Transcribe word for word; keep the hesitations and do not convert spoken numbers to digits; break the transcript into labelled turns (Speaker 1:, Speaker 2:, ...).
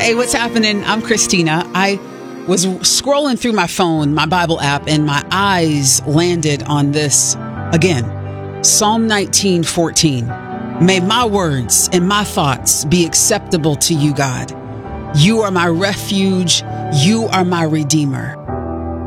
Speaker 1: Hey, what's happening? I'm Christina. I was scrolling through my phone, my Bible app, and my eyes landed on this again. Psalm nineteen fourteen. May my words and my thoughts be acceptable to you, God. You are my refuge. You are my redeemer.